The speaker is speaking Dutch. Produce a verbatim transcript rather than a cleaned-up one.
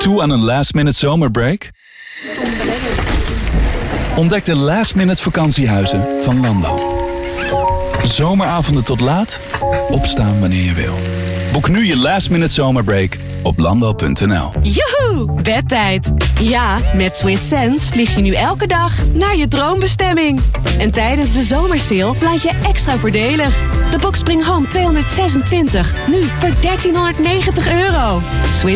Toe aan een last-minute zomerbreak? Ontdek de last-minute vakantiehuizen van Lando. Zomeravonden tot laat, opstaan wanneer je wil. Boek nu je last-minute zomerbreak op lando punt n l. Joehoe, bedtijd. Ja, met Swiss Sense vlieg je nu elke dag naar je droombestemming. En tijdens de zomersale laat je extra voordelig. De Boxspring Home tweehonderdzesentwintig, nu voor dertienhonderdnegentig euro. Swiss